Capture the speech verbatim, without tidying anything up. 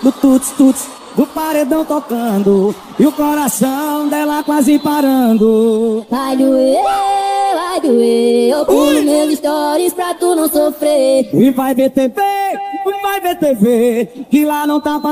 do tuts tuts, do paredão tocando e o coração dela quase parando. Vai doer, vai doer, eu pulo meus stories pra tu não sofrer. E vai ver T V, vai ver T V, que lá não tá passando.